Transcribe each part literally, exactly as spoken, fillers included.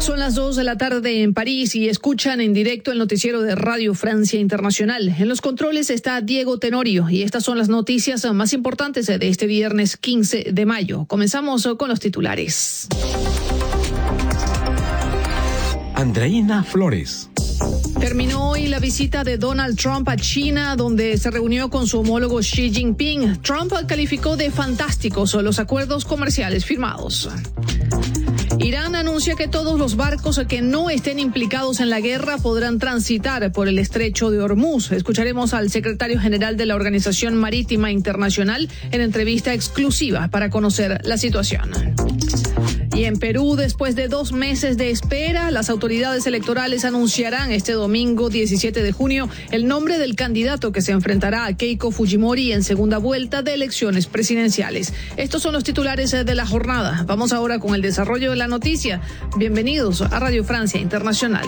Son las dos de la tarde en París y escuchan en directo el noticiero de Radio Francia Internacional. En los controles está Diego Tenorio y estas son las noticias más importantes de este viernes quince de mayo. Comenzamos con los titulares. Andreina Flores. Terminó hoy la visita de Donald Trump a China, donde se reunió con su homólogo Xi Jinping. Trump calificó de fantásticos los acuerdos comerciales firmados. Irán anuncia que todos los barcos que no estén implicados en la guerra podrán transitar por el estrecho de Hormuz. Escucharemos al secretario general de la Organización Marítima Internacional en entrevista exclusiva para conocer la situación. Y en Perú, después de dos meses de espera, las autoridades electorales anunciarán este domingo diecisiete de junio el nombre del candidato que se enfrentará a Keiko Fujimori en segunda vuelta de elecciones presidenciales. Estos son los titulares de la jornada. Vamos ahora con el desarrollo de la noticia. Bienvenidos a Radio Francia Internacional.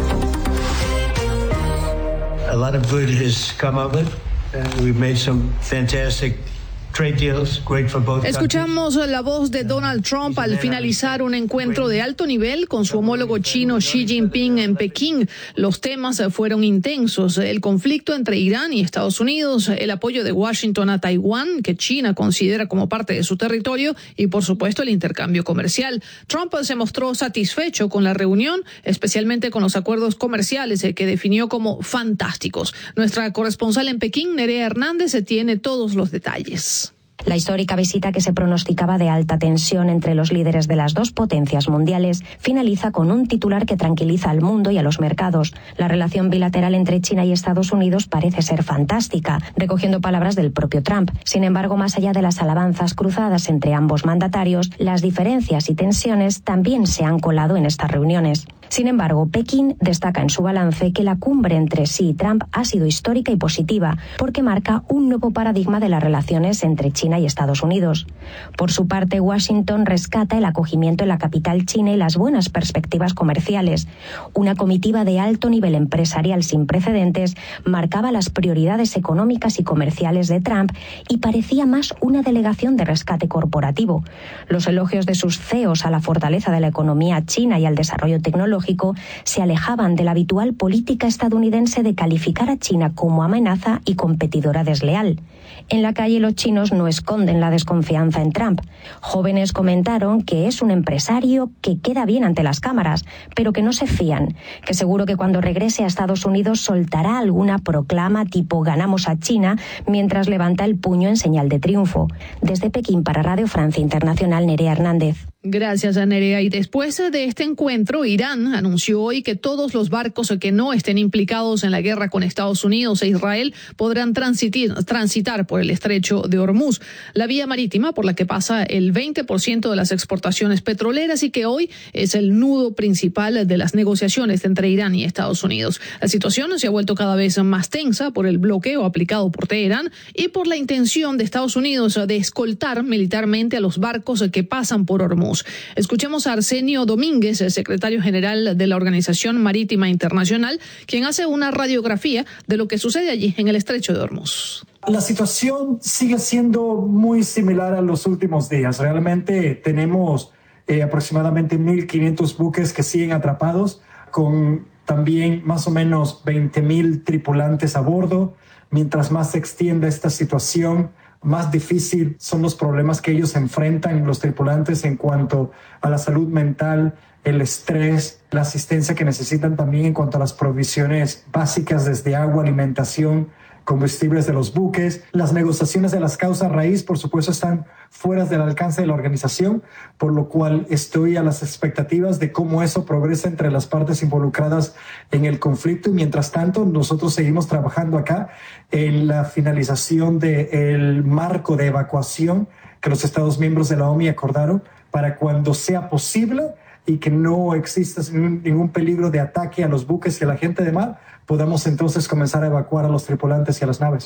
A lot of good has come of it. Uh, we've made some fantastic trade deals, great for both countries. Escuchamos la voz de Donald Trump al finalizar un encuentro de alto nivel con su homólogo chino Xi Jinping en Pekín. Los temas fueron intensos: el conflicto entre Irán y Estados Unidos, el apoyo de Washington a Taiwán, que China considera como parte de su territorio, y por supuesto el intercambio comercial. Trump se mostró satisfecho con la reunión, especialmente con los acuerdos comerciales que definió como fantásticos. Nuestra corresponsal en Pekín, Nerea Hernández, tiene todos los detalles. La histórica visita, que se pronosticaba de alta tensión entre los líderes de las dos potencias mundiales, finaliza con un titular que tranquiliza al mundo y a los mercados. La relación bilateral entre China y Estados Unidos parece ser fantástica, recogiendo palabras del propio Trump. Sin embargo, más allá de las alabanzas cruzadas entre ambos mandatarios, las diferencias y tensiones también se han colado en estas reuniones. Sin embargo, Pekín destaca en su balance que la cumbre entre Xi y Trump ha sido histórica y positiva, porque marca un nuevo paradigma de las relaciones entre China y Estados Unidos. Por su parte, Washington rescata el acogimiento en la capital china y las buenas perspectivas comerciales. Una comitiva de alto nivel empresarial sin precedentes marcaba las prioridades económicas y comerciales de Trump y parecía más una delegación de rescate corporativo. Los elogios de sus C E Os a la fortaleza de la economía china y al desarrollo tecnológico se alejaban de la habitual política estadounidense de calificar a China como amenaza y competidora desleal. En la calle, los chinos no esconden la desconfianza en Trump. Jóvenes comentaron que es un empresario que queda bien ante las cámaras, pero que no se fían, que seguro que cuando regrese a Estados Unidos soltará alguna proclama tipo "ganamos a China", mientras levanta el puño en señal de triunfo. Desde Pekín para Radio Francia Internacional, Nerea Hernández. Gracias, Nerea. Y después de este encuentro, Irán anunció hoy que todos los barcos que no estén implicados en la guerra con Estados Unidos e Israel podrán transitir, transitar por el estrecho de Hormuz, la vía marítima por la que pasa el veinte por ciento de las exportaciones petroleras y que hoy es el nudo principal de las negociaciones entre Irán y Estados Unidos. La situación se ha vuelto cada vez más tensa por el bloqueo aplicado por Teherán y por la intención de Estados Unidos de escoltar militarmente a los barcos que pasan por Hormuz. Escuchemos a Arsenio Domínguez, el secretario general de la Organización Marítima Internacional, quien hace una radiografía de lo que sucede allí en el estrecho de Hormuz. La situación sigue siendo muy similar a los últimos días. Realmente tenemos eh, aproximadamente mil quinientos buques que siguen atrapados, con también más o menos veinte mil tripulantes a bordo. Mientras más se extienda esta situación, más difícil son los problemas que ellos enfrentan, los tripulantes, en cuanto a la salud mental, el estrés, la asistencia que necesitan también en cuanto a las provisiones básicas desde agua, alimentación, combustibles de los buques. Las negociaciones de las causas raíz, por supuesto, están fuera del alcance de la organización, por lo cual estoy a las expectativas de cómo eso progresa entre las partes involucradas en el conflicto. Y mientras tanto, nosotros seguimos trabajando acá en la finalización del marco de evacuación que los Estados miembros de la O M I acordaron para cuando sea posible y que no exista ningún peligro de ataque a los buques y a la gente de mar, podamos entonces comenzar a evacuar a los tripulantes y a las naves.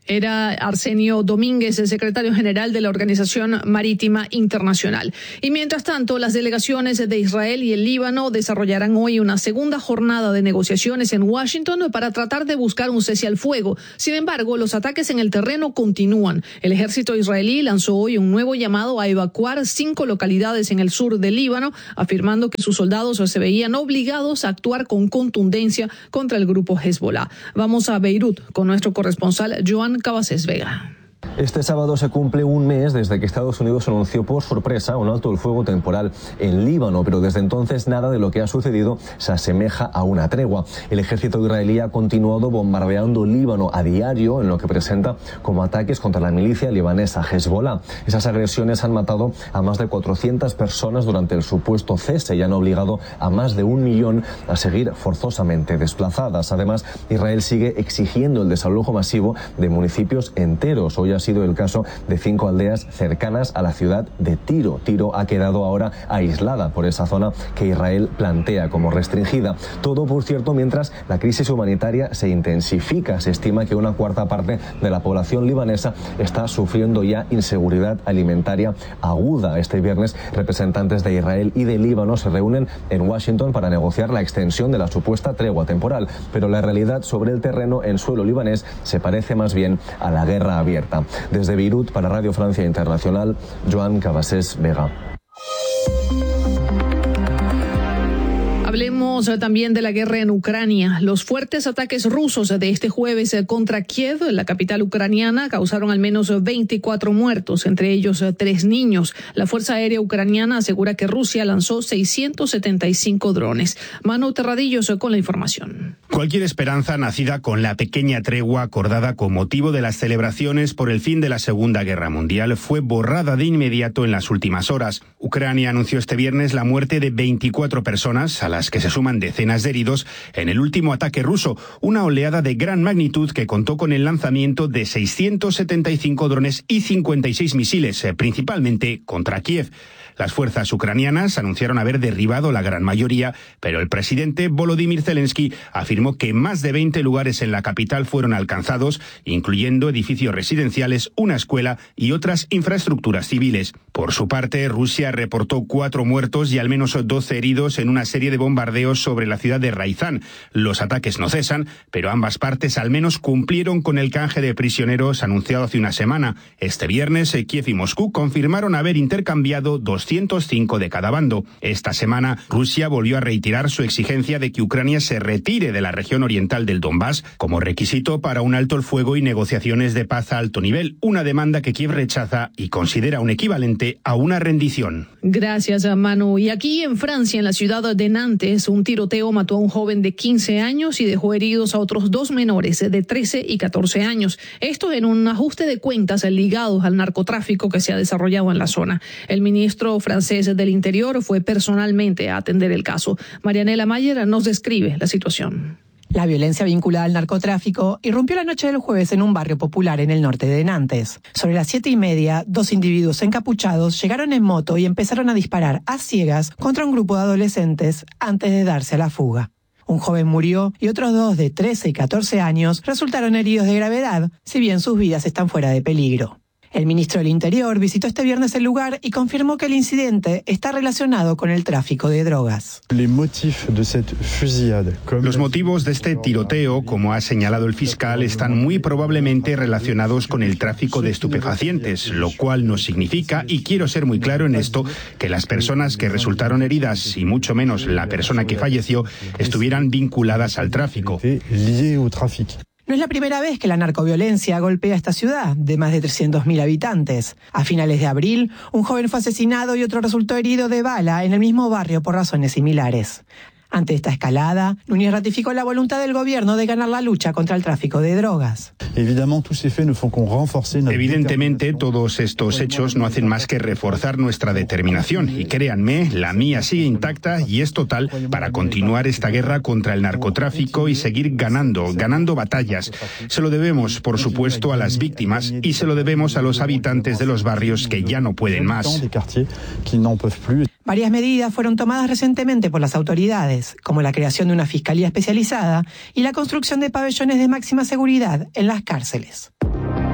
Era Arsenio Domínguez, el secretario general de la Organización Marítima Internacional. Y mientras tanto, las delegaciones de Israel y el Líbano desarrollarán hoy una segunda jornada de negociaciones en Washington para tratar de buscar un cese al fuego. Sin embargo, los ataques en el terreno continúan. El ejército israelí lanzó hoy un nuevo llamado a evacuar cinco localidades en el sur del Líbano, afirmando que sus soldados se veían obligados a actuar con contundencia contra el grupo Hezbollah. Vamos a Beirut con nuestro corresponsal Joan Cabasés Vega. Este sábado se cumple un mes desde que Estados Unidos anunció por sorpresa un alto el fuego temporal en Líbano, pero desde entonces nada de lo que ha sucedido se asemeja a una tregua. El ejército israelí ha continuado bombardeando Líbano a diario en lo que presenta como ataques contra la milicia libanesa Hezbollah. Esas agresiones han matado a más de cuatrocientas personas durante el supuesto cese y han obligado a más de un millón a seguir forzosamente desplazadas. Además, Israel sigue exigiendo el desalojo masivo de municipios enteros. Hoy ha sido el caso de cinco aldeas cercanas a la ciudad de Tiro. Tiro ha quedado ahora aislada por esa zona que Israel plantea como restringida. Todo, por cierto, mientras la crisis humanitaria se intensifica. Se estima que una cuarta parte de la población libanesa está sufriendo ya inseguridad alimentaria aguda. Este viernes, representantes de Israel y de Líbano se reúnen en Washington para negociar la extensión de la supuesta tregua temporal. Pero la realidad sobre el terreno en suelo libanés se parece más bien a la guerra abierta. Desde Beirut, para Radio Francia Internacional, Joan Cabasés Vega. Hablemos también de la guerra en Ucrania. Los fuertes ataques rusos de este jueves contra Kiev, la capital ucraniana, causaron al menos veinticuatro muertos, entre ellos tres niños. La Fuerza Aérea Ucraniana asegura que Rusia lanzó seiscientos setenta y cinco drones. Manu Terradillos con la información. Cualquier esperanza nacida con la pequeña tregua acordada con motivo de las celebraciones por el fin de la Segunda Guerra Mundial fue borrada de inmediato en las últimas horas. Ucrania anunció este viernes la muerte de veinticuatro personas, a las que se suman decenas de heridos, en el último ataque ruso, una oleada de gran magnitud que contó con el lanzamiento de seiscientos setenta y cinco drones y cincuenta y seis misiles, principalmente contra Kiev. Las fuerzas ucranianas anunciaron haber derribado la gran mayoría, pero el presidente Volodymyr Zelensky afirmó que más de veinte lugares en la capital fueron alcanzados, incluyendo edificios residenciales, una escuela y otras infraestructuras civiles. Por su parte, Rusia reportó cuatro muertos y al menos doce heridos en una serie de bombardeos sobre la ciudad de Raizán. Los ataques no cesan, pero ambas partes al menos cumplieron con el canje de prisioneros anunciado hace una semana. Este viernes, Kiev y Moscú confirmaron haber intercambiado doscientos cinco de cada bando. Esta semana, Rusia volvió a reiterar su exigencia de que Ucrania se retire de la región oriental del Donbass como requisito para un alto el fuego y negociaciones de paz a alto nivel, una demanda que Kiev rechaza y considera un equivalente a una rendición. Gracias, Manu. Y aquí en Francia, en la ciudad de Nantes, un tiroteo mató a un joven de quince años y dejó heridos a otros dos menores de trece y catorce años. Esto en un ajuste de cuentas ligados al narcotráfico que se ha desarrollado en la zona. El ministro francés del Interior fue personalmente a atender el caso. Marianela Mayer nos describe la situación. La violencia vinculada al narcotráfico irrumpió la noche del jueves en un barrio popular en el norte de Nantes. Sobre las siete y media, dos individuos encapuchados llegaron en moto y empezaron a disparar a ciegas contra un grupo de adolescentes antes de darse a la fuga. Un joven murió y otros dos de trece y catorce años resultaron heridos de gravedad, si bien sus vidas están fuera de peligro. El ministro del Interior visitó este viernes el lugar y confirmó que el incidente está relacionado con el tráfico de drogas. Los motivos de este tiroteo, como ha señalado el fiscal, están muy probablemente relacionados con el tráfico de estupefacientes, lo cual no significa, y quiero ser muy claro en esto, que las personas que resultaron heridas, y mucho menos la persona que falleció, estuvieran vinculadas al tráfico. No es la primera vez que la narcoviolencia golpea esta ciudad, de más de trescientos mil habitantes. A finales de abril, un joven fue asesinado y otro resultó herido de bala en el mismo barrio por razones similares. Ante esta escalada, Núñez ratificó la voluntad del gobierno de ganar la lucha contra el tráfico de drogas. Evidentemente, todos estos hechos no hacen más que reforzar nuestra determinación. Y créanme, la mía sigue intacta y es total para continuar esta guerra contra el narcotráfico y seguir ganando, ganando batallas. Se lo debemos, por supuesto, a las víctimas y se lo debemos a los habitantes de los barrios que ya no pueden más. Varias medidas fueron tomadas recientemente por las autoridades, como la creación de una fiscalía especializada y la construcción de pabellones de máxima seguridad en las cárceles.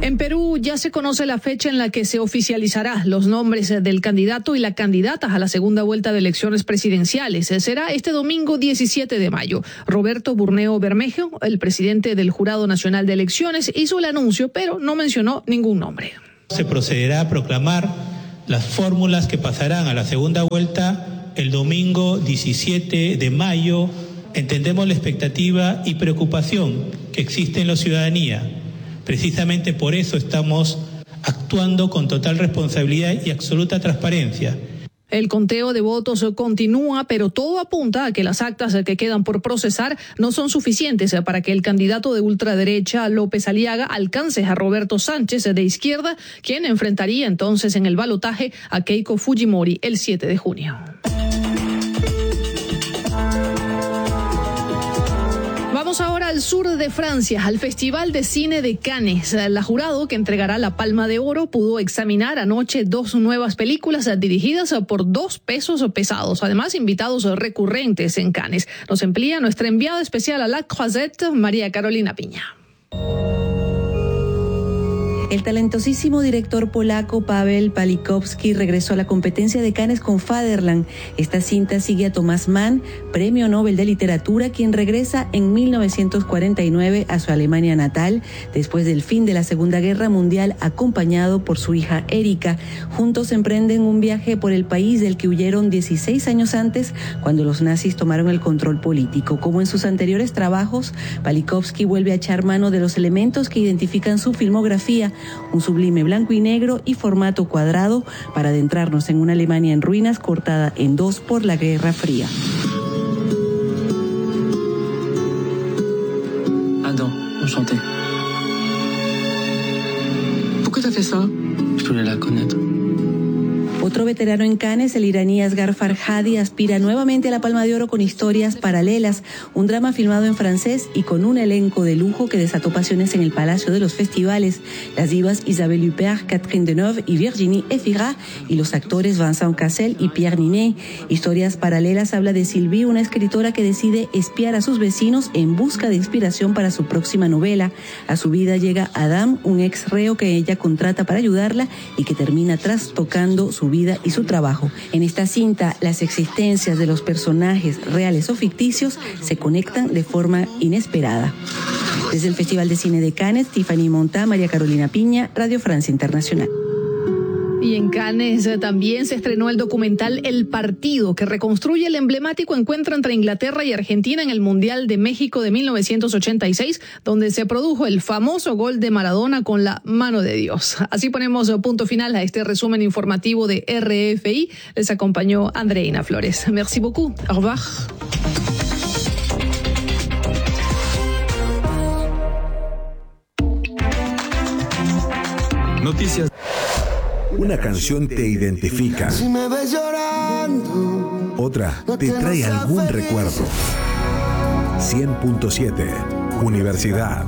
En Perú ya se conoce la fecha en la que se oficializará los nombres del candidato y la candidata a la segunda vuelta de elecciones presidenciales. Será este domingo diecisiete de mayo. Roberto Burneo Bermejo, el presidente del Jurado Nacional de Elecciones, hizo el anuncio, pero no mencionó ningún nombre. Se procederá a proclamar las fórmulas que pasarán a la segunda vuelta el domingo diecisiete de mayo. Entendemos la expectativa y preocupación que existe en la ciudadanía. Precisamente por eso estamos actuando con total responsabilidad y absoluta transparencia. El conteo de votos continúa, pero todo apunta a que las actas que quedan por procesar no son suficientes para que el candidato de ultraderecha, López Aliaga, alcance a Roberto Sánchez de izquierda, quien enfrentaría entonces en el balotaje a Keiko Fujimori el siete de junio. Vamos ahora al sur de Francia, al Festival de Cine de Cannes. La jurado que entregará la Palma de Oro pudo examinar anoche dos nuevas películas dirigidas por dos pesos pesados. Además, invitados recurrentes en Cannes. Nos amplía nuestra enviada especial a La Croisette, María Carolina Piña. El talentosísimo director polaco Paweł Palikowski regresó a la competencia de Cannes con Faderland. Esta cinta sigue a Thomas Mann, premio Nobel de Literatura, quien regresa en mil novecientos cuarenta y nueve a su Alemania natal, después del fin de la Segunda Guerra Mundial, acompañado por su hija Erika. Juntos emprenden un viaje por el país del que huyeron dieciséis años antes, cuando los nazis tomaron el control político. Como en sus anteriores trabajos, Palikowski vuelve a echar mano de los elementos que identifican su filmografía, un sublime blanco y negro y formato cuadrado, para adentrarnos en una Alemania en ruinas cortada en dos por la Guerra Fría. Adam, enchanté. Pourquoi t'as fait ça? Je voulais la connaître. Otro veterano en Cannes, el iraní Asghar Farhadi, aspira nuevamente a la Palma de Oro con Historias Paralelas, un drama filmado en francés y con un elenco de lujo que desató pasiones en el Palacio de los Festivales. Las divas Isabelle Huppert, Catherine Deneuve y Virginie Efira, y los actores Vincent Cassel y Pierre Ninet. Historias Paralelas habla de Sylvie, una escritora que decide espiar a sus vecinos en busca de inspiración para su próxima novela. A su vida llega Adam, un ex reo que ella contrata para ayudarla y que termina trastocando su vida y su trabajo. En esta cinta, las existencias de los personajes reales o ficticios se conectan de forma inesperada. Desde el Festival de Cine de Cannes, Tiffany Montá, María Carolina Piña, Radio Francia Internacional. Y en Cannes eh, también se estrenó el documental El Partido, que reconstruye el emblemático encuentro entre Inglaterra y Argentina en el Mundial de México de mil novecientos ochenta y seis, donde se produjo el famoso gol de Maradona con la mano de Dios. Así ponemos punto final a este resumen informativo de R F I. Les acompañó Andreina Flores. Merci beaucoup. Au revoir. Noticias. Una canción te identifica. Si me ves llorando, otra te trae algún recuerdo. cien punto siete Universidad.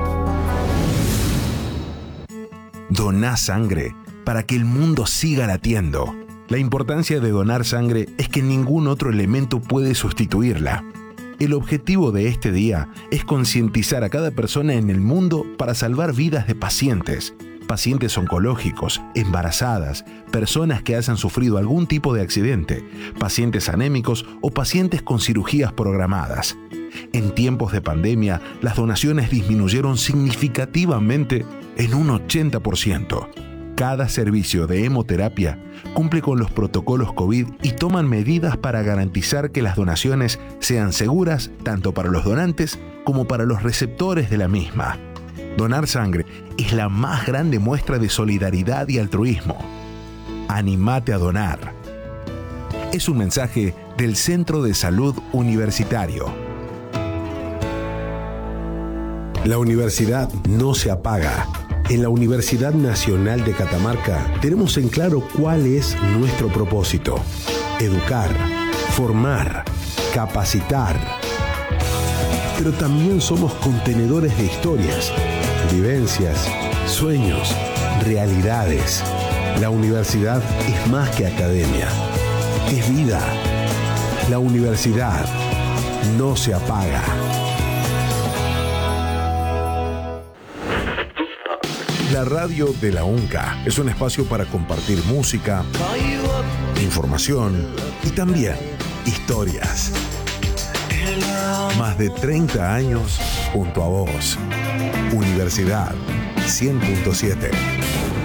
Doná sangre para que el mundo siga latiendo. La importancia de donar sangre es que ningún otro elemento puede sustituirla. El objetivo de este día es concientizar a cada persona en el mundo para salvar vidas de pacientes. Pacientes oncológicos, embarazadas, personas que hayan sufrido algún tipo de accidente, pacientes anémicos o pacientes con cirugías programadas. En tiempos de pandemia, las donaciones disminuyeron significativamente en un ochenta por ciento. Cada servicio de hemoterapia cumple con los protocolos COVID y toman medidas para garantizar que las donaciones sean seguras tanto para los donantes como para los receptores de la misma. Donar sangre es la más grande muestra de solidaridad y altruismo. Anímate a donar. Es un mensaje del Centro de Salud Universitario. La universidad no se apaga. En la Universidad Nacional de Catamarca tenemos en claro cuál es nuestro propósito: educar, formar, capacitar. Pero también somos contenedores de historias, vivencias, sueños, realidades. La universidad es más que academia, es vida. La universidad no se apaga. La radio de la UNCA es un espacio para compartir música, información y también historias. Más de treinta años junto a vos. Universidad cien punto siete.